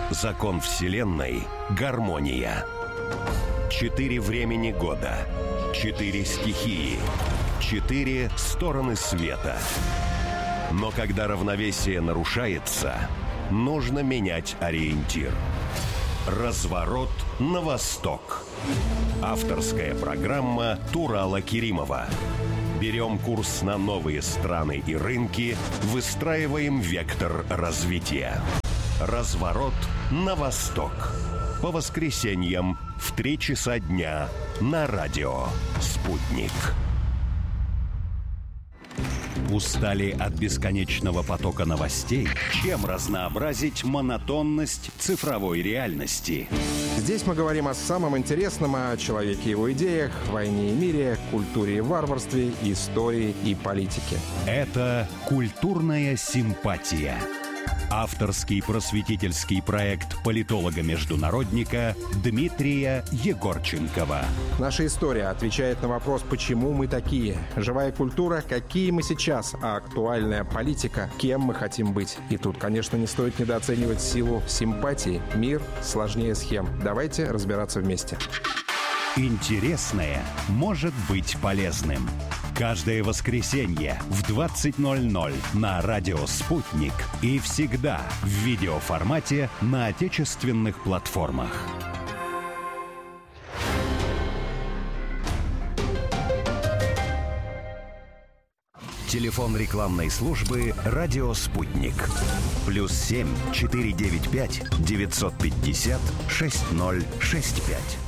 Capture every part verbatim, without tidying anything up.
Закон Вселенной – гармония. Четыре времени года. Четыре стихии. Четыре стороны света. Но когда равновесие нарушается, нужно менять ориентир. Разворот на восток. Авторская программа Турала Керимова. Берем курс на новые страны и рынки, выстраиваем вектор развития. Разворот на восток. По воскресеньям в три часа дня на радио «Спутник». Устали от бесконечного потока новостей? Чем разнообразить монотонность цифровой реальности? Здесь мы говорим о самом интересном, о человеке и его идеях, войне и мире, культуре и варварстве, истории и политике. Это «Культурная симпатия». Авторский просветительский проект политолога-международника Дмитрия Егорченкова. Наша история отвечает на вопрос, почему мы такие. Живая культура, какие мы сейчас, а актуальная политика, кем мы хотим быть. И тут, конечно, не стоит недооценивать силу симпатии. Мир сложнее схем. Давайте разбираться вместе. Интересное может быть полезным. Каждое воскресенье в двадцать ноль ноль на радио «Спутник» и всегда в видеоформате на отечественных платформах. Телефон рекламной службы «Радио Спутник». Плюс семь четыре девять пять девятьсот пятьдесят шесть ноль шесть пять.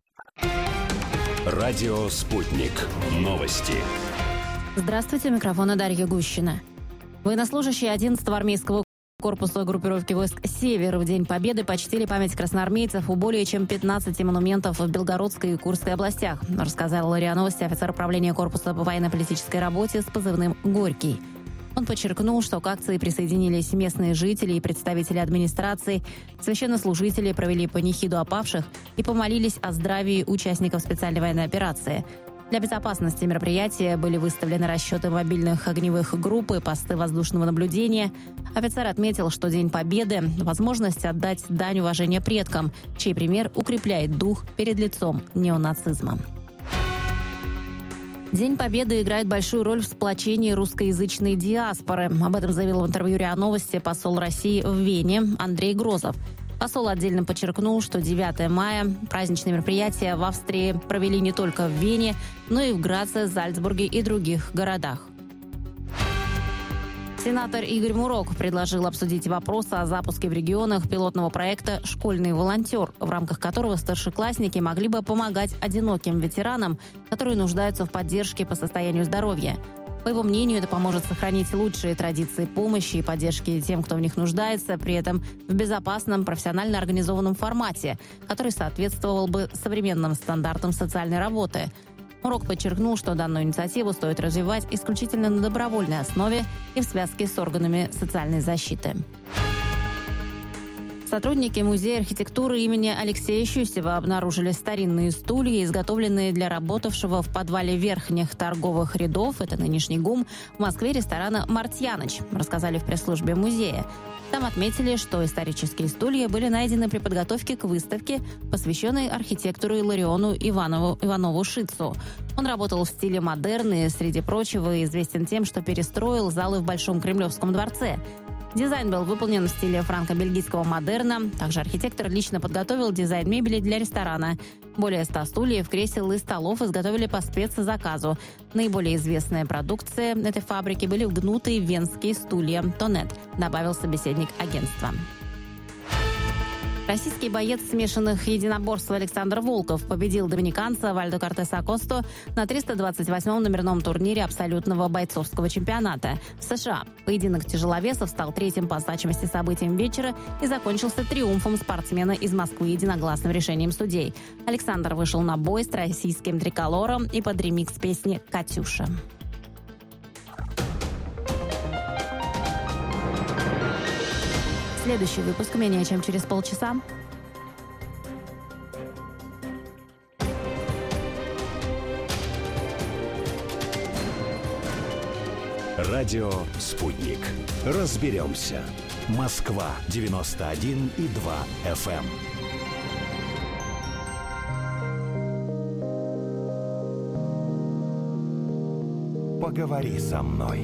Радио «Спутник». Новости. Здравствуйте, микрофон Дарья Гущина. Военнослужащие одиннадцатого армейского корпуса группировки войск «Север» в День Победы почтили память красноармейцев у более чем пятнадцати монументов в Белгородской и Курской областях, рассказал РИА Новости офицер управления корпуса по военно-политической работе с позывным «Горький». Он подчеркнул, что к акции присоединились местные жители и представители администрации, священнослужители провели панихиду о павших и помолились о здравии участников специальной военной операции. Для безопасности мероприятия были выставлены расчеты мобильных огневых групп и посты воздушного наблюдения. Офицер отметил, что День Победы – возможность отдать дань уважения предкам, чей пример укрепляет дух перед лицом неонацизма. День Победы играет большую роль в сплочении русскоязычной диаспоры. Об этом заявил в интервью РИА Новости посол России в Вене Андрей Грозов. Посол отдельно подчеркнул, что девятое мая праздничные мероприятия в Австрии провели не только в Вене, но и в Граце, Зальцбурге и других городах. Сенатор Игорь Мурок предложил обсудить вопрос о запуске в регионах пилотного проекта «Школьный волонтер», в рамках которого старшеклассники могли бы помогать одиноким ветеранам, которые нуждаются в поддержке по состоянию здоровья. По его мнению, это поможет сохранить лучшие традиции помощи и поддержки тем, кто в них нуждается, при этом в безопасном, профессионально организованном формате, который соответствовал бы современным стандартам социальной работы. Мурок подчеркнул, что данную инициативу стоит развивать исключительно на добровольной основе и в связке с органами социальной защиты. Сотрудники Музея архитектуры имени Алексея Щусева обнаружили старинные стулья, изготовленные для работавшего в подвале верхних торговых рядов, это нынешний ГУМ, в Москве ресторана «Мартьяныч», рассказали в пресс-службе музея. Там отметили, что исторические стулья были найдены при подготовке к выставке, посвященной архитектору Илариону Иванову, Иванову Шицу. Он работал в стиле модерн и, среди прочего, известен тем, что перестроил залы в Большом Кремлевском дворце. Дизайн был выполнен в стиле франко-бельгийского модерна. Также архитектор лично подготовил дизайн мебели для ресторана. Более ста стульев, кресел и столов изготовили по спецзаказу. Наиболее известная продукция этой фабрики были гнутые венские стулья «Тонет», добавил собеседник агентства. Российский боец смешанных единоборств Александр Волков победил доминиканца Вальдо Кортеса Акосту на триста двадцать восьмом номерном турнире абсолютного бойцовского чемпионата в США. Поединок тяжеловесов стал третьим по значимости событием вечера и закончился триумфом спортсмена из Москвы единогласным решением судей. Александр вышел на бой с российским триколором и под ремикс песни «Катюша». Следующий выпуск менее чем через полчаса. Радио «Спутник». Разберемся. Москва девяносто один и два эф эм. Поговори со мной.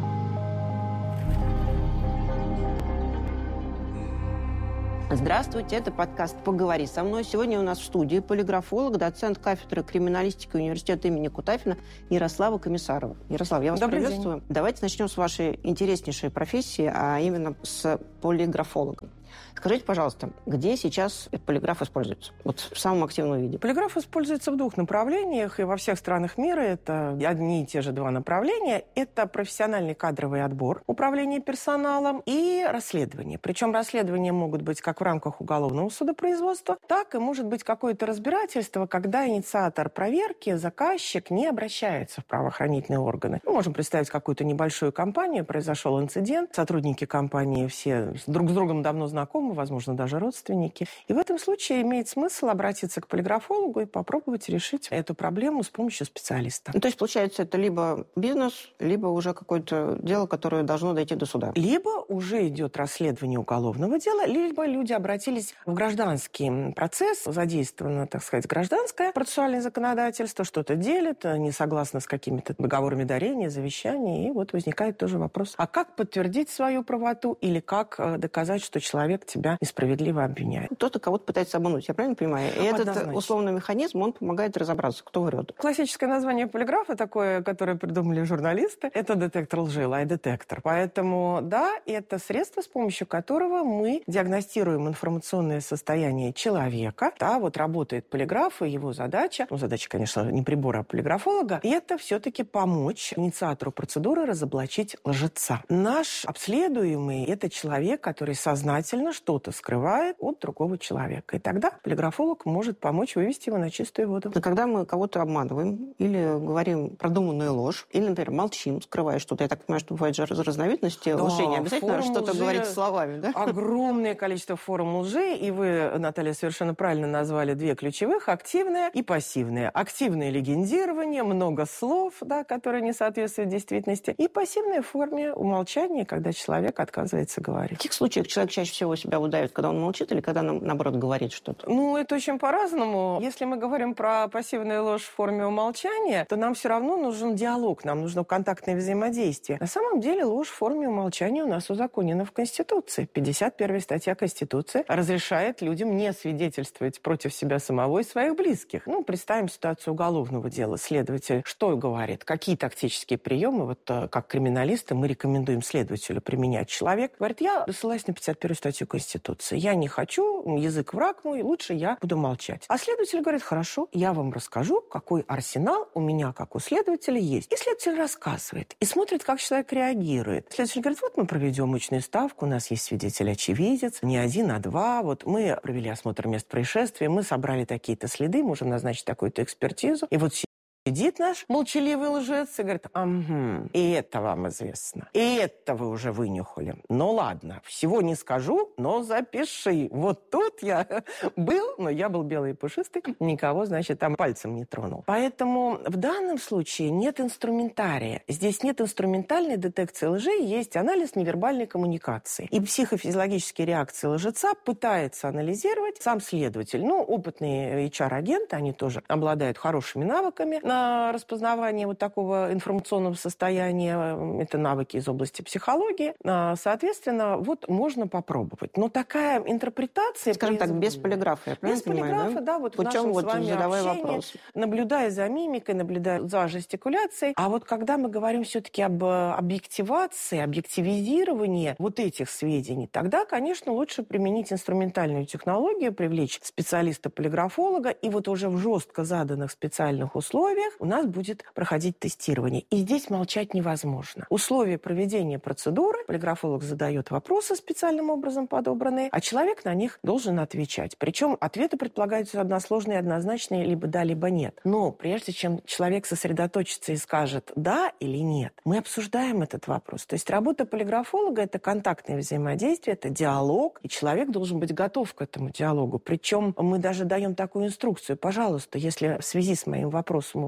Здравствуйте, это подкаст «Поговори со мной». Сегодня у нас в студии полиграфолог, доцент кафедры криминалистики университета имени Кутафина Ярослава Комиссарова. Ярослав, я вас Добрый приветствую. день. Давайте начнем с вашей интереснейшей профессии, а именно с полиграфолога. Скажите, пожалуйста, где сейчас этот полиграф используется? Вот в самом активном виде. Полиграф используется в двух направлениях, и во всех странах мира это одни и те же два направления. Это профессиональный кадровый отбор, управление персоналом и расследование. Причем расследования могут быть как в рамках уголовного судопроизводства, так и может быть какое-то разбирательство, когда инициатор проверки, заказчик, не обращается в правоохранительные органы. Мы можем представить какую-то небольшую компанию, произошел инцидент, сотрудники компании все друг с другом давно знакомы, возможно, даже родственники. И в этом случае имеет смысл обратиться к полиграфологу и попробовать решить эту проблему с помощью специалиста. Ну, то есть, получается, это либо бизнес, либо уже какое-то дело, которое должно дойти до суда. Либо уже идет расследование уголовного дела, либо люди обратились в гражданский процесс, задействовано, так сказать, гражданское процессуальное законодательство, что-то делит, не согласно с какими-то договорами дарения, завещаний, и вот возникает тоже вопрос, а как подтвердить свою правоту или как доказать, что человек тебя несправедливо обвиняет. Кто-то кого-то пытается обмануть, я правильно понимаю? И Однозначно. этот условный механизм, он помогает разобраться, кто врет. Классическое название полиграфа, такое, которое придумали журналисты, это детектор лжи, лай-детектор. Поэтому, да, это средство, с помощью которого мы диагностируем информационное состояние человека. Да, вот работает полиграф, и его задача, ну, задача, конечно, не прибора, а полиграфолога, это все-таки помочь инициатору процедуры разоблачить лжеца. Наш обследуемый – это человек, который сознательно что-то скрывает от другого человека. И тогда полиграфолог может помочь вывести его на чистую воду. Но когда мы кого-то обманываем или говорим продуманную ложь, или, например, молчим, скрывая что-то, я так понимаю, что бывает же разновидности Да, лжи, не обязательно форм что-то лжи говорить словами, да? Огромное количество форм лжи, и вы, Наталья, совершенно правильно назвали две ключевых – активное и пассивное. Активное легендирование, много слов, да, которые не соответствуют действительности, и пассивное в форме умолчания, когда человек отказывается говорить. В каких случаях человек чаще всего себя выдает, когда он молчит или когда, наоборот, говорит что-то? Ну, это очень по-разному. Если мы говорим про пассивную ложь в форме умолчания, то нам все равно нужен диалог, нам нужно контактное взаимодействие. На самом деле ложь в форме умолчания у нас узаконена в Конституции. пятьдесят первая статья Конституции разрешает людям не свидетельствовать против себя самого и своих близких. Ну, представим ситуацию уголовного дела. Следователь что говорит? Какие тактические приемы, вот как криминалисты, мы рекомендуем следователю применять? Человек говорит, я ссылаюсь на пятьдесят первую статью Конституции. Я не хочу, язык враг мой, лучше я буду молчать. А следователь говорит, хорошо, я вам расскажу, какой арсенал у меня, как у следователя, есть. И следователь рассказывает и смотрит, как человек реагирует. Следователь говорит, вот мы проведем очную ставку, у нас есть свидетель-очевидец, не один, а два. Вот мы провели осмотр мест происшествия, мы собрали такие-то следы, можем назначить такую-то экспертизу. И вот сидит наш молчаливый лжец и говорит, ага, и это вам известно, и это вы уже вынюхали. Ну ладно, всего не скажу, но запиши. Вот тут я был, но я был белый и пушистый, никого, значит, там пальцем не тронул. Поэтому в данном случае нет инструментария. Здесь нет инструментальной детекции лжи, есть анализ невербальной коммуникации. И психофизиологические реакции лжеца пытается анализировать сам следователь. Ну, опытные эйч ар-агенты, они тоже обладают хорошими навыками на распознавание вот такого информационного состояния, это навыки из области психологии. Соответственно, вот можно попробовать. Но такая интерпретация... Скажем так, без полиграфа, я правильно Без полиграфа, да? да, вот Путем в нашем вот с вами задавая общении, вопросы. наблюдая за мимикой, наблюдая за жестикуляцией. А вот когда мы говорим все-таки об объективации, объективизировании вот этих сведений, тогда, конечно, лучше применить инструментальную технологию, привлечь специалиста-полиграфолога, и вот уже в жестко заданных специальных условиях у нас будет проходить тестирование. И здесь молчать невозможно. Условия проведения процедуры, полиграфолог задает вопросы специальным образом подобранные, а человек на них должен отвечать. Причем ответы предполагаются односложные, однозначные, либо да, либо нет. Но прежде чем человек сосредоточится и скажет да или нет, мы обсуждаем этот вопрос. То есть работа полиграфолога – это контактное взаимодействие, это диалог, и человек должен быть готов к этому диалогу. Причем мы даже даем такую инструкцию. Пожалуйста, если в связи с моим вопросом у вас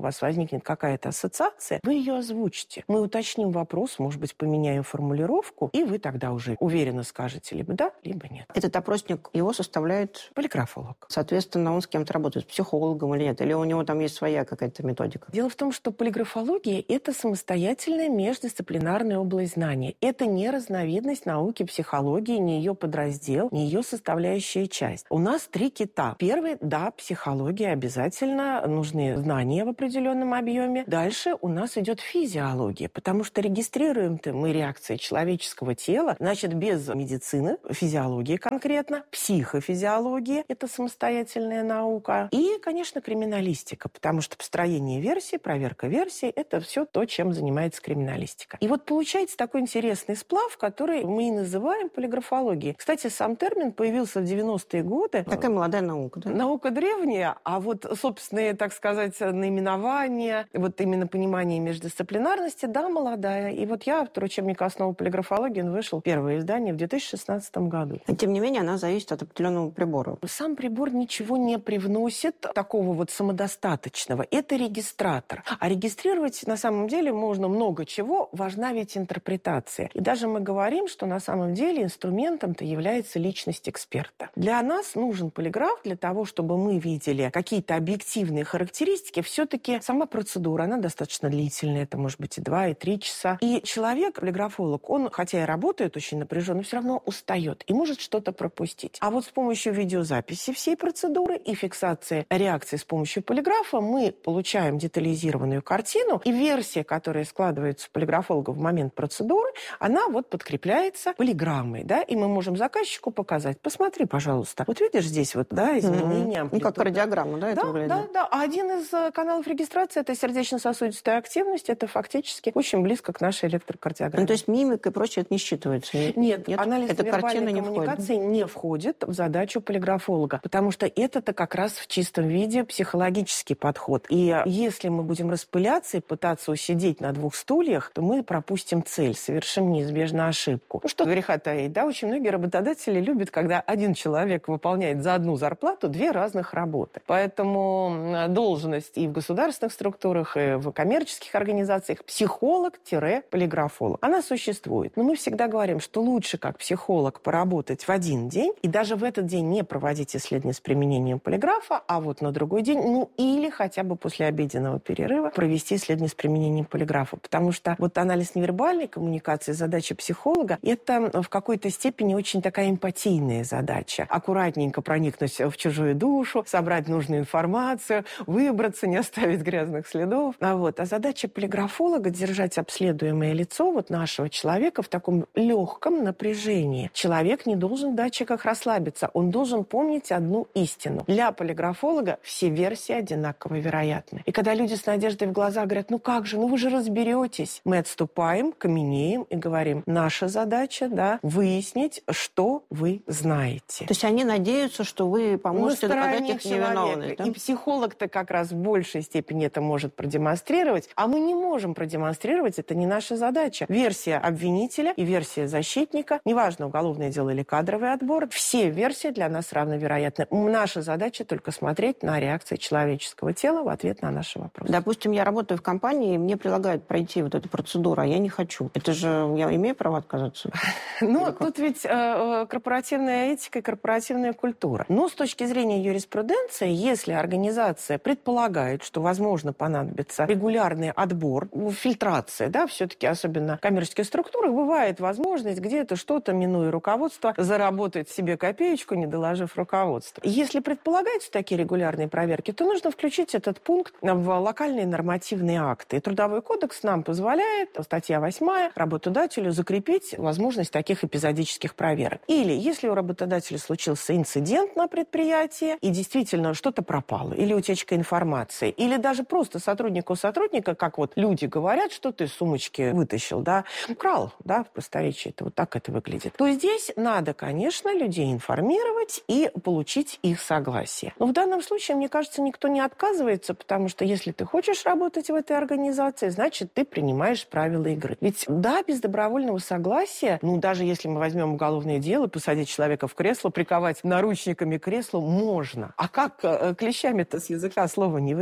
вас возникнет какая-то ассоциация, вы ее озвучите. Мы уточним вопрос, может быть, поменяем формулировку, и вы тогда уже уверенно скажете либо да, либо нет. Этот опросник, его составляет полиграфолог. Соответственно, он с кем-то работает, с психологом или нет? Или у него там есть своя какая-то методика? Дело в том, что полиграфология – это самостоятельная междисциплинарная область знания. Это не разновидность науки психологии, не ее подраздел, не ее составляющая часть. У нас три кита. Первый – да, психология обязательно, нужны знания в определенном объеме. Дальше у нас идет физиология, потому что регистрируем-то мы реакции человеческого тела, значит, без медицины, физиологии конкретно, психофизиология – это самостоятельная наука, и, конечно, криминалистика, потому что построение версий, проверка версий – это все то, чем занимается криминалистика. И вот получается такой интересный сплав, который мы и называем полиграфологией. Кстати, сам термин появился в девяностые годы. Такая молодая наука, да? Наука древняя, а вот собственные, так сказать, наименования, вот именно понимание междисциплинарности, да, молодая. И вот я, автор учебника «Основы полиграфологии», он вышел, первое издание, в две тысячи шестнадцатом году. И, тем не менее, она зависит от определенного прибора. Сам прибор ничего не привносит такого вот самодостаточного. Это регистратор. А регистрировать на самом деле можно много чего. Важна ведь интерпретация. И даже мы говорим, что на самом деле инструментом-то является личность эксперта. Для нас нужен полиграф для того, чтобы мы видели какие-то объективные характеристики. Все-таки сама процедура, она достаточно длительная. Это может быть и два, и три часа. И человек, полиграфолог, он, хотя и работает очень напряженно, все равно устает и может что-то пропустить. А вот с помощью видеозаписи всей процедуры и фиксации реакции с помощью полиграфа мы получаем детализированную картину, и версия, которая складывается у полиграфолога в момент процедуры, она вот подкрепляется полиграммой, да, и мы можем заказчику показать: посмотри, пожалуйста, вот видишь здесь вот, да, изменения. Mm-hmm. Ну, как кардиограмма, да, это да, выглядит? Да, да. А один из каналов регистрации – это сердечно-сосудистая активность, это фактически очень близко к нашей электрокардиограмме. Ну, то есть мимика и прочее это не считывается? Нет, Нет? анализ это вербальной не коммуникации входит. не входит в задачу полиграфолога, потому что это-то как раз в чистом виде психологический подход. И если мы будем распыляться и пытаться усидеть на двух стульях, то мы пропустим цель, совершим неизбежно ошибку. Ну что греха таить, да, очень многие работодатели любят, когда один человек выполняет за одну зарплату две разных работы. Поэтому должность и в государственных структурах, и в коммерческих организациях психолог-полиграфолог. Она существует. Но мы всегда говорим, что лучше как психолог поработать в один день и даже в этот день не проводить исследования с применением полиграфа, а вот на другой день, ну или хотя бы после обеденного перерыва провести исследование с применением полиграфа. Потому что вот анализ невербальной коммуникации, задача психолога, это в какой-то степени очень такая эмпатийная задача. Аккуратненько проникнуть в чужую душу, собрать нужную информацию, выбраться, не оставить грязных следов. А, вот. а задача полиграфолога — держать обследуемое лицо вот нашего человека в таком легком напряжении. Человек не должен в датчиках расслабиться, он должен помнить одну истину. Для полиграфолога все версии одинаково вероятны. И когда люди с надеждой в глазах говорят: ну как же, ну вы же разберетесь, мы отступаем, каменеем и говорим: наша задача, да, выяснить, что вы знаете. То есть они надеются, что вы поможете доказать их невиновность. Да? И психолог-то как раз в большей степени это может продемонстрировать, а мы не можем продемонстрировать, это не наша задача. Версия обвинителя и версия защитника, неважно, уголовное дело или кадровый отбор, все версии для нас равновероятны. Наша задача только смотреть на реакции человеческого тела в ответ на наши вопросы. Допустим, я работаю в компании, и мне предлагают пройти вот эту процедуру, а я не хочу. Это же я имею право отказаться? Ну, тут ведь э, корпоративная этика и корпоративная культура. Но с точки зрения юриспруденции, если организация предполагает, что, возможно, понадобится регулярный отбор, фильтрация, да, все-таки особенно в коммерческих структурах, бывает возможность где-то что-то, минуя руководство, заработать себе копеечку, не доложив руководству. Если предполагаются такие регулярные проверки, то нужно включить этот пункт в локальные нормативные акты. И Трудовой кодекс нам позволяет, статья восьмая, работодателю закрепить возможность таких эпизодических проверок. Или если у работодателя случился инцидент на предприятии, и действительно что-то пропало, или утечка информации, или даже просто сотруднику сотрудника, как вот люди говорят, что ты из сумочки вытащил, да, украл, да, в просторечии, это вот так это выглядит, то здесь надо, конечно, людей информировать и получить их согласие. Но в данном случае, мне кажется, никто не отказывается, потому что если ты хочешь работать в этой организации, значит, ты принимаешь правила игры. Ведь, да, без добровольного согласия, ну, даже если мы возьмем уголовное дело, посадить человека в кресло, приковать наручниками к креслу, можно. А как клещами-то с языка слова не вытянешь?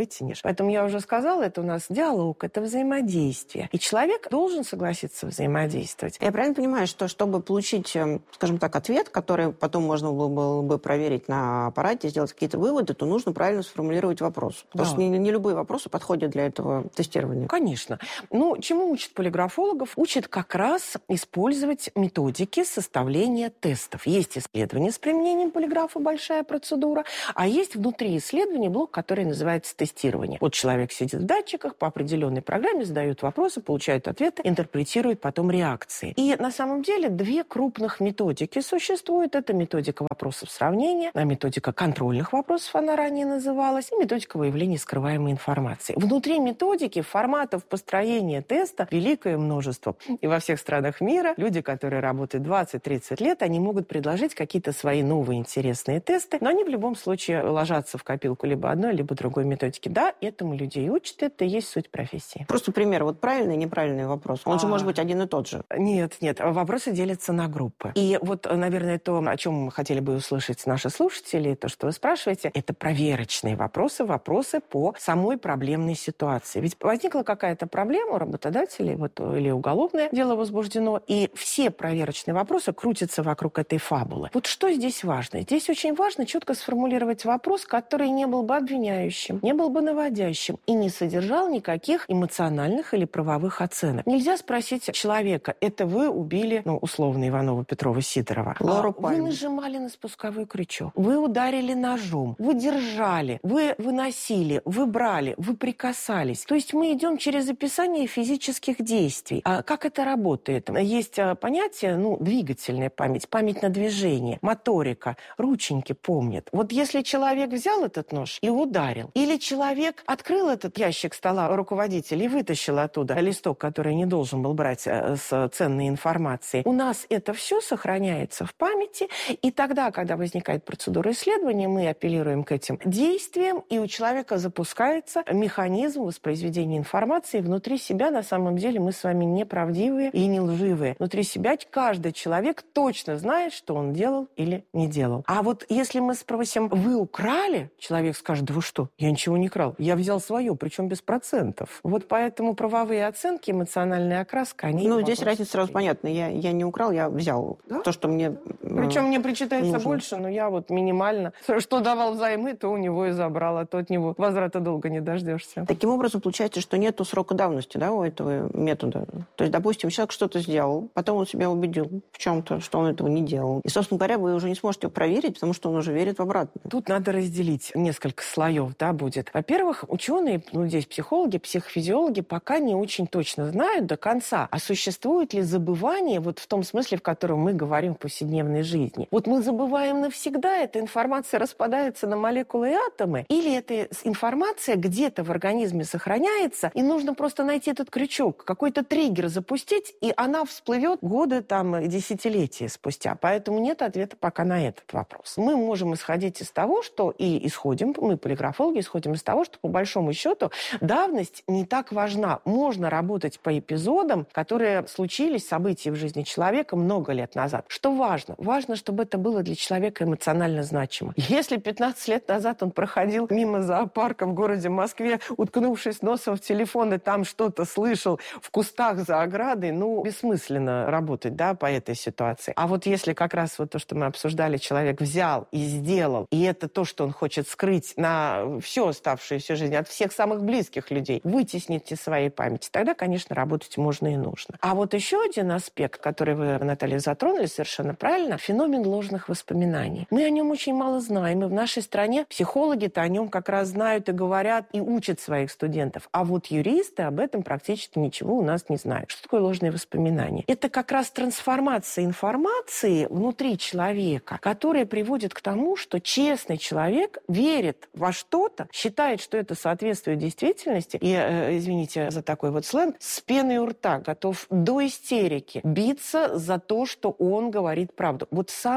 Поэтому я уже сказала, это у нас диалог, это взаимодействие. И человек должен согласиться взаимодействовать. Я правильно понимаю, что чтобы получить, скажем так, ответ, который потом можно было бы проверить на аппарате, сделать какие-то выводы, то нужно правильно сформулировать вопрос. Потому Да. что не, не любые вопросы подходят для этого тестирования. Конечно. Ну, чему учат полиграфологов? Учат как раз использовать методики составления тестов. Есть исследование с применением полиграфа, большая процедура, а есть внутри исследования блок, который называется тестирование. Вот человек сидит в датчиках, по определенной программе задают вопросы, получают ответы, интерпретирует потом реакции. И на самом деле две крупных методики существуют. Это методика вопросов сравнения, а методика контрольных вопросов, она ранее называлась, и методика выявления скрываемой информации. Внутри методики форматов построения теста великое множество. И во всех странах мира люди, которые работают двадцать-тридцать лет, они могут предложить какие-то свои новые интересные тесты, но они в любом случае ложатся в копилку либо одной, либо другой методики. Да, этому людей учат, это и есть суть профессии. Просто пример. Вот правильный и неправильный вопрос. Он А. же может быть один и тот же. Нет, нет, вопросы делятся на группы. И вот, наверное, то, о чем мы хотели бы услышать наши слушатели, то, что вы спрашиваете, это проверочные вопросы, вопросы по самой проблемной ситуации. Ведь возникла какая-то проблема у работодателей, вот, или уголовное дело возбуждено, и все проверочные вопросы крутятся вокруг этой фабулы. Вот что здесь важно? Здесь очень важно четко сформулировать вопрос, который не был бы обвиняющим, не был бы наводящим и не содержал никаких эмоциональных или правовых оценок. Нельзя спросить человека, это вы убили, ну, условно, Иванова, Петрова, Сидорова. Лору А, Пальму. Вы нажимали на спусковой крючок, вы ударили ножом, вы держали, вы выносили, вы брали, вы прикасались. То есть мы идем через описание физических действий. А как это работает? Есть понятие, ну, двигательная память, память на движение, моторика, рученьки помнят. Вот если человек взял этот нож и ударил, или человек открыл этот ящик стола руководителя и вытащил оттуда листок, который не должен был брать с ценной информацией, у нас это все сохраняется в памяти, и тогда, когда возникает процедура исследования, мы апеллируем к этим действиям, и у человека запускается механизм воспроизведения информации. Внутри себя, на самом деле, мы с вами не правдивые и не лживые. Внутри себя каждый человек точно знает, что он делал или не делал. А вот если мы спросим, вы украли? Человек скажет, да вы что, я ничего не крал. Я взял свое, причем без процентов. Вот поэтому правовые оценки, эмоциональная окраска, они... Ну, здесь разница сразу понятна. Я, я не украл, я взял Да? то, что мне Причем мне причитается нужно. больше, но я вот минимально. Что давал взаймы, то у него и забрал, а то от него возврата долго не дождешься. Таким образом, получается, что нету срока давности, да, у этого метода. То есть, допустим, человек что-то сделал, потом он себя убедил в чем-то, что он этого не делал. И, собственно говоря, вы уже не сможете проверить, потому что он уже верит в обратное. Тут надо разделить несколько слоев, да, будет. Во-первых, ученые, ну, здесь психологи, психофизиологи пока не очень точно знают до конца, а существует ли забывание вот в том смысле, в котором мы говорим в повседневной жизни. Вот мы забываем навсегда, эта информация распадается на молекулы и атомы, или эта информация где-то в организме сохраняется, и нужно просто найти этот крючок, какой-то триггер запустить, и она всплывет годы, там, десятилетия спустя. Поэтому нет ответа пока на этот вопрос. Мы можем исходить из того, что и исходим, мы, полиграфологи, исходим из того, что по большому счету давность не так важна. Можно работать по эпизодам, которые случились, события в жизни человека много лет назад. Что важно? Важно, чтобы это было для человека эмоционально значимо. Если пятнадцать лет назад он проходил мимо зоопарка в городе Москве, уткнувшись носом в телефон, и там что-то слышал в кустах за оградой, ну, бессмысленно работать, да, по этой ситуации. А вот если как раз вот то, что мы обсуждали, человек взял и сделал, и это то, что он хочет скрыть на всю оставшуюся жизнь от всех самых близких людей, вытеснить из своей памяти, тогда, конечно, работать можно и нужно. А вот еще один аспект, который вы, Наталья, затронули совершенно правильно, феномен ложных воспоминаний. Мы о нем очень мало знаем, и в нашей стране психологи-то о нем как раз знают и говорят, и учат своих студентов. А вот юристы об этом практически ничего у нас не знают. Что такое ложные воспоминания? Это как раз трансформация информации внутри человека, которая приводит к тому, что честный человек верит во что-то, считает, что это соответствует действительности, и, э, извините за такой вот сленг, с пеной у рта готов до истерики биться за то, что он говорит правду. Вот самые страшные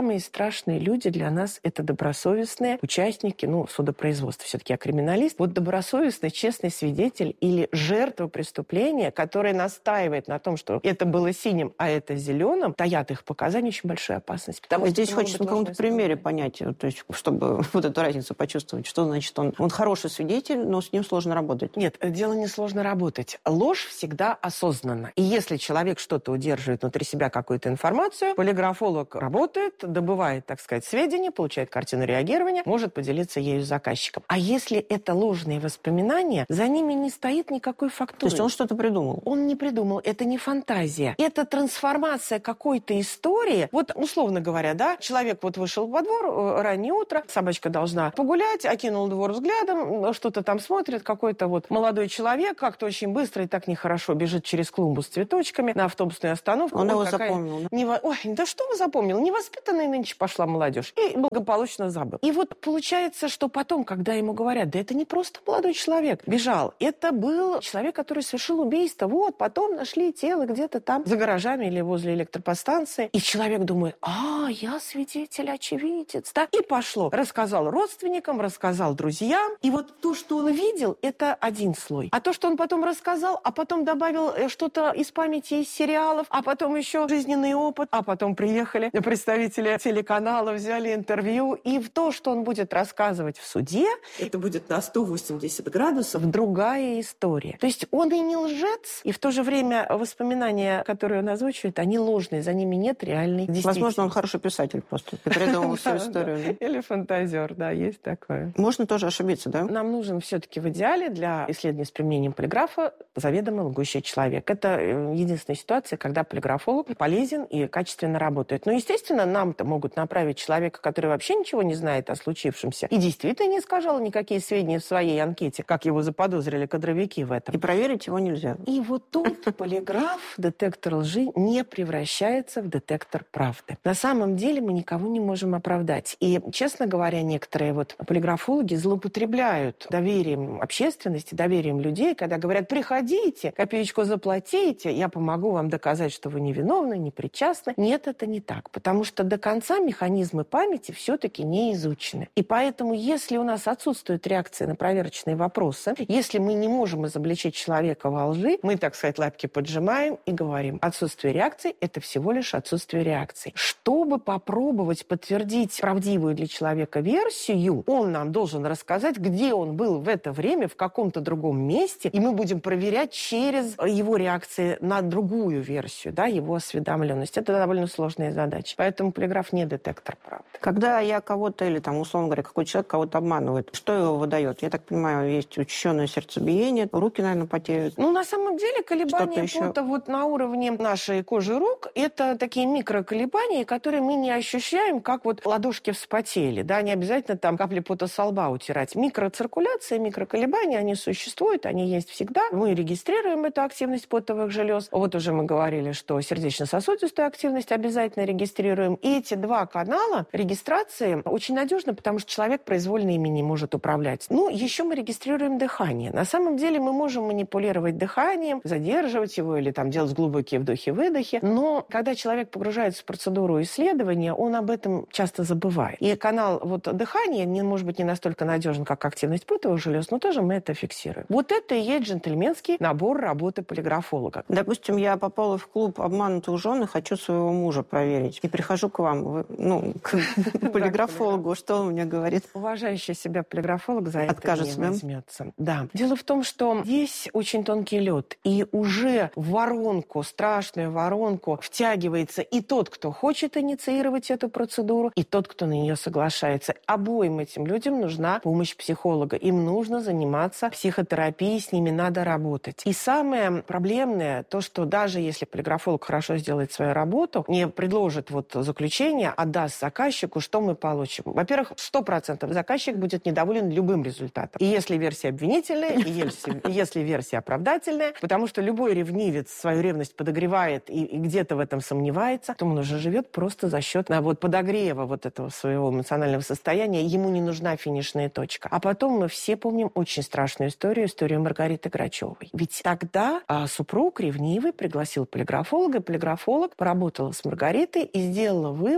страшные люди для нас — это добросовестные участники, ну, судопроизводства. Все-таки я криминалист. Вот добросовестный, честный свидетель или жертва преступления, которая настаивает на том, что это было синим, а это зеленым, таят их показания очень большую опасность. Потому Здесь что хочется на каком-то примере понять, то есть, чтобы вот эту разницу почувствовать, что значит он, он хороший свидетель, но с ним сложно работать. Нет, дело не сложно работать. Ложь всегда осознанна. И если человек что-то удерживает внутри себя, какую-то информацию, полиграфолог работает, добывает, так сказать, сведения, получает картину реагирования, может поделиться ею с заказчиком. А если это ложные воспоминания, за ними не стоит никакой фактуры. То есть он что-то придумал? Он не придумал, это не фантазия. Это трансформация какой-то истории. Вот, условно говоря, да, человек вот вышел во двор, раннее утро, собачка должна погулять, окинул двор взглядом, что-то там смотрит, какой-то вот молодой человек как-то очень быстро и так нехорошо бежит через клумбу с цветочками на автобусную остановку. Он Ой, его какая... запомнил. Да? Нево... Ой, да что вы запомнил? Невоспитанная нынче пошла молодежь. И благополучно забыл. И вот получается, что потом, когда ему говорят, да это не просто молодой человек бежал, это был человек, который совершил убийство. Вот, потом нашли тело где-то там за гаражами или возле электроподстанции. И человек думает, а, я свидетель, очевидец. Да? И пошло. Рассказал родственникам, рассказал друзьям. И вот то, что он видел, это один слой. А то, что он потом рассказал, а потом добавил что-то из памяти, из сериалов, а потом еще жизненный опыт, а потом приехали представители телеканала, взяли интервью, и в то, что он будет рассказывать в суде, это будет на сто восемьдесят градусов другая история. То есть он и не лжец, и в то же время воспоминания, которые он озвучивает, они ложные, за ними нет реальной действительности. Возможно, он хороший писатель просто, ты придумал всю историю. Или фантазер, да, есть такое. Можно тоже ошибиться, да? Нам нужен все-таки в идеале для исследования с применением полиграфа заведомо лгущий человек. Это единственная ситуация, когда полиграфолог полезен и качественно работает. Но, естественно, нам-то могут направить человека, который вообще ничего не знает о случившемся и действительно не сказал никакие сведения в своей анкете, как его заподозрили кадровики в этом. И проверить его нельзя. И вот тут полиграф, детектор лжи, не превращается в детектор правды. На самом деле мы никого не можем оправдать. И, честно говоря, некоторые вот полиграфологи злоупотребляют доверием общественности, доверием людей, когда говорят, приходите, копеечку заплатите, я помогу вам доказать, что вы невиновны, не причастны. Нет, это не так, потому что до конца механизмы памяти все-таки не изучены. И поэтому, если у нас отсутствует реакция на проверочные вопросы, если мы не можем изобличить человека во лжи, мы, так сказать, лапки поджимаем и говорим, отсутствие реакции – это всего лишь отсутствие реакции. Чтобы попробовать подтвердить правдивую для человека версию, он нам должен рассказать, где он был в это время, в каком-то другом месте, и мы будем проверять через его реакции на другую версию, да, его осведомленность. Это довольно сложная задача. Поэтому полиграф не детектор правды. Когда я кого-то, или там, условно говоря, какой-то человек кого-то обманывает, что его выдает? Я так понимаю, есть учащенное сердцебиение, руки, наверное, потеют. Ну, на самом деле, колебания пота вот на уровне нашей кожи рук, это такие микроколебания, которые мы не ощущаем, как вот ладошки вспотели, да, не обязательно там капли пота со лба утирать. Микроциркуляция, микроколебания, они существуют, они есть всегда. Мы регистрируем эту активность потовых желез. Вот уже мы говорили, что сердечно-сосудистую активность обязательно регистрируем. И эти два канала регистрации очень надежны, потому что человек произвольно ими не может управлять. Ну, еще мы регистрируем дыхание. На самом деле мы можем манипулировать дыханием, задерживать его или там делать глубокие вдохи-выдохи. Но когда человек погружается в процедуру исследования, он об этом часто забывает. И канал вот дыхания не может быть не настолько надежен, как активность потовых желез, но тоже мы это фиксируем. Вот это и есть джентльменский набор работы полиграфолога. Допустим, я попала в клуб обманутых жен и хочу своего мужа проверить. И прихожу к вам, вы, ну, к полиграфологу. Что он мне говорит? Уважающий себя полиграфолог за это Откажется, не возьмется. Да. Дело в том, что здесь очень тонкий лед. И уже в воронку, страшную воронку, втягивается и тот, кто хочет инициировать эту процедуру, и тот, кто на нее соглашается. Обоим этим людям нужна помощь психолога. Им нужно заниматься психотерапией, с ними надо работать. И самое проблемное, то, что даже если полиграфолог хорошо сделает свою работу, не предложит вот заключение, отдаст заказчику, что мы получим? Во-первых, сто процентов заказчик будет недоволен любым результатом. И если версия обвинительная, и если, если версия оправдательная, потому что любой ревнивец свою ревность подогревает и, и где-то в этом сомневается, то он уже живет просто за счет а, вот, подогрева вот этого своего эмоционального состояния. Ему не нужна финишная точка. А потом мы все помним очень страшную историю, историю Маргариты Грачевой. Ведь тогда а, супруг ревнивый пригласил полиграфолога, и полиграфолог поработала с Маргаритой и сделала выводы о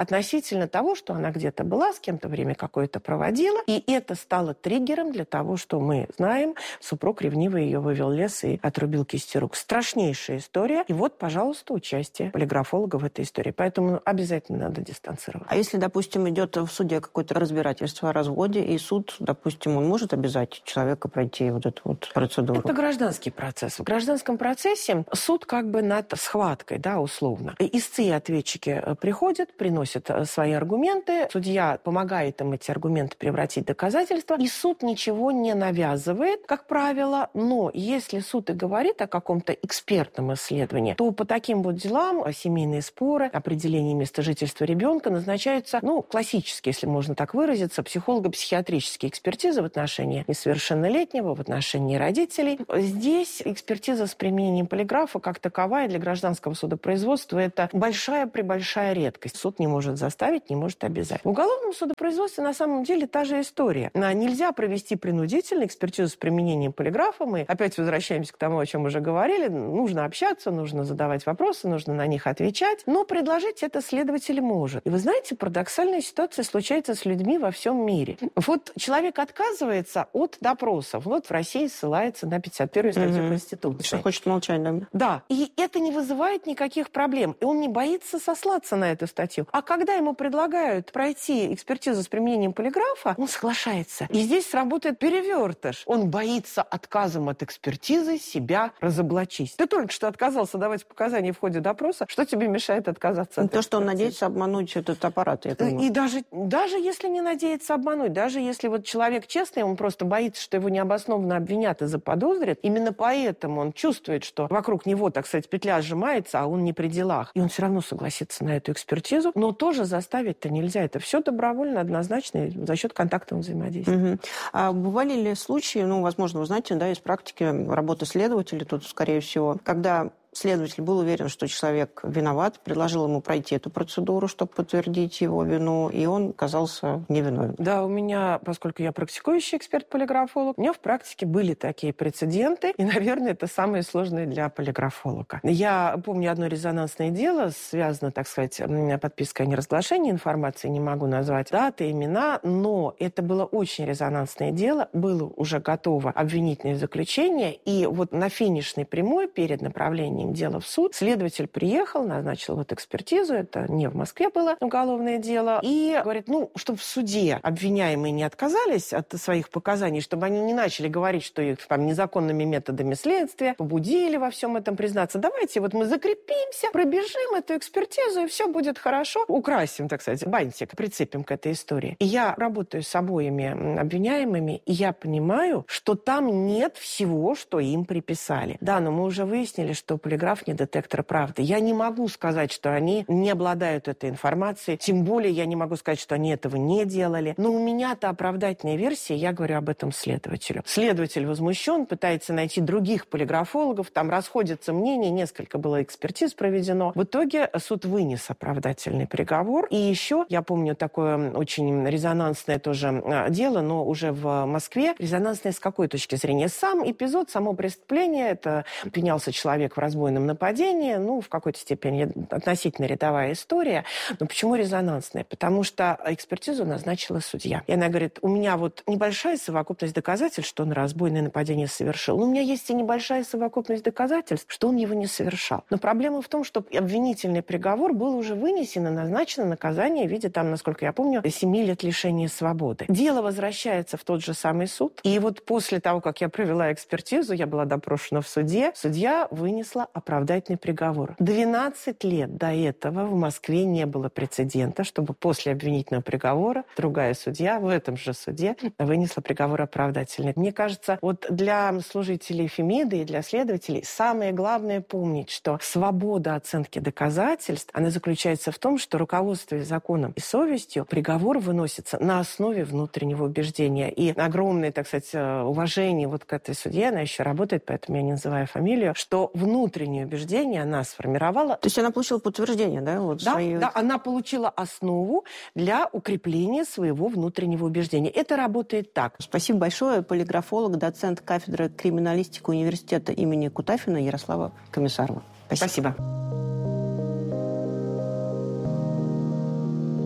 относительно того, что она где-то была, с кем-то время какое-то проводила, и это стало триггером для того, что мы знаем, супруг ревниво ее вывел в лес и отрубил кисти рук. Страшнейшая история. И вот, пожалуйста, участие полиграфолога в этой истории. Поэтому обязательно надо дистанцироваться. А если, допустим, идет в суде какое-то разбирательство о разводе, и суд, допустим, он может обязать человека пройти вот эту вот процедуру? Это гражданский процесс. В гражданском процессе суд как бы над схваткой, да, условно. Истцы и ответчики приходят, приносят свои аргументы, судья помогает им эти аргументы превратить в доказательства, и суд ничего не навязывает, как правило, но если суд и говорит о каком-то экспертном исследовании, то по таким вот делам семейные споры, определение места жительства ребенка назначаются, ну, классические, если можно так выразиться, психолого-психиатрические экспертизы в отношении несовершеннолетнего, в отношении родителей. Здесь экспертиза с применением полиграфа как таковая для гражданского судопроизводства – это большая-пребольшая редкость. Суд не может заставить, не может обязать. В уголовном судопроизводстве на самом деле та же история. Нельзя провести принудительную экспертизу с применением полиграфа. Мы опять возвращаемся к тому, о чем уже говорили. Нужно общаться, нужно задавать вопросы, нужно на них отвечать. Но предложить это следователь может. И вы знаете, парадоксальная ситуация случается с людьми во всем мире. Вот человек отказывается от допросов. Вот в России ссылается на пятьдесят первую статью mm-hmm. Конституции. Что хочет молчать, да? Да. И это не вызывает никаких проблем. И он не боится сослаться на эту статью. А когда ему предлагают пройти экспертизу с применением полиграфа, он соглашается. И здесь сработает перевертыш. Он боится отказом от экспертизы себя разоблачить. Ты только что отказался давать показания в ходе допроса. Что тебе мешает отказаться от То, экспертизы? что он надеется обмануть этот аппарат. Я И даже, даже если не надеется обмануть, даже если вот человек честный, он просто боится, что его необоснованно обвинят и заподозрят, именно поэтому он чувствует, что вокруг него, так сказать, петля сжимается, а он не при делах. И он все равно согласится на эту экспертизу, но тоже заставить-то нельзя. Это все добровольно, однозначно, за счет контактного взаимодействия. Угу. А бывали ли случаи, ну, возможно, вы знаете, да, из практики работы следователей тут, скорее всего, когда следователь был уверен, что человек виноват, предложил ему пройти эту процедуру, чтобы подтвердить его вину, и он оказался невиновен. Да, у меня, поскольку я практикующий эксперт-полиграфолог, у меня в практике были такие прецеденты, и, наверное, это самые сложные для полиграфолога. Я помню одно резонансное дело, связано, так сказать, подпиской о неразглашении информации, не могу назвать даты, имена, но это было очень резонансное дело, было уже готово обвинительное заключение, и вот на финишной прямой перед направлением дело в суд. Следователь приехал, назначил вот экспертизу, это не в Москве было уголовное дело, и говорит, ну, чтобы в суде обвиняемые не отказались от своих показаний, чтобы они не начали говорить, что их там незаконными методами следствия побудили во всем этом признаться. Давайте вот мы закрепимся, пробежим эту экспертизу, и все будет хорошо. Украсим, так сказать, бантик, прицепим к этой истории. И я работаю с обоими обвиняемыми, и я понимаю, что там нет всего, что им приписали. Да, но мы уже выяснили, что полиграф не детектор правды. Я не могу сказать, что они не обладают этой информацией, тем более я не могу сказать, что они этого не делали. Но у меня-то оправдательная версия, я говорю об этом следователю. Следователь возмущен, пытается найти других полиграфологов, там расходятся мнения, несколько было экспертиз проведено. В итоге суд вынес оправдательный приговор. И еще, я помню такое очень резонансное тоже дело, но уже в Москве. Резонансное с какой точки зрения? Сам эпизод, само преступление, это обвинялся человек в разбойном нападении, ну, в какой-то степени относительно рядовая история. Но почему резонансная? Потому что экспертизу назначила судья. И она говорит, у меня вот небольшая совокупность доказательств, что он разбойное нападение совершил. Но у меня есть и небольшая совокупность доказательств, что он его не совершал. Но проблема в том, что обвинительный приговор был уже вынесен и назначено наказание в виде, там, насколько я помню, семи лет лишения свободы. Дело возвращается в тот же самый суд. И вот после того, как я провела экспертизу, я была допрошена в суде, судья вынесла оправдательный приговор. двенадцать лет до этого в Москве не было прецедента, чтобы после обвинительного приговора другая судья в этом же суде вынесла приговор оправдательный. Мне кажется, вот для служителей Фемиды и для следователей самое главное помнить, что свобода оценки доказательств, она заключается в том, что, руководствуясь законом и совестью, приговор выносится на основе внутреннего убеждения. И огромное, так сказать, уважение вот к этой судье, она еще работает, поэтому я не называю фамилию, что внутреннее убеждение она сформировала. То есть она получила подтверждение, да? Вот да, свои... да, она получила основу для укрепления своего внутреннего убеждения. Это работает так. Спасибо большое. Полиграфолог, доцент кафедры криминалистики университета имени Кутафина Ярослава Комиссарова. Спасибо. Спасибо.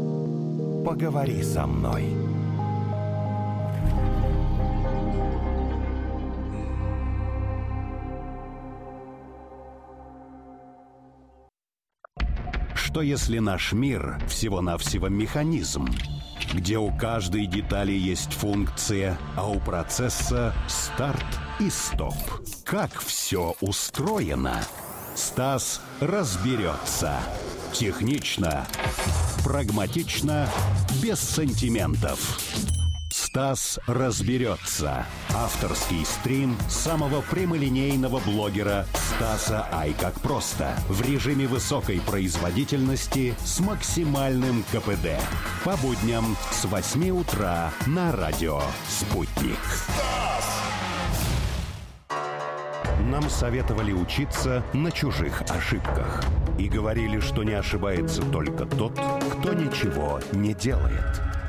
поговори со мной. Что если наш мир всего-навсего механизм, где у каждой детали есть функция, а у процесса старт и стоп? Как все устроено? Стас разберется. Технично, прагматично, без сантиментов. Стас разберется. Авторский стрим самого прямолинейного блогера Стаса Ай как просто. В режиме высокой производительности с максимальным ка пэ дэ. По будням с восьми утра на радио «Спутник». Нам советовали учиться на чужих ошибках. И говорили, что не ошибается только тот, кто ничего не делает.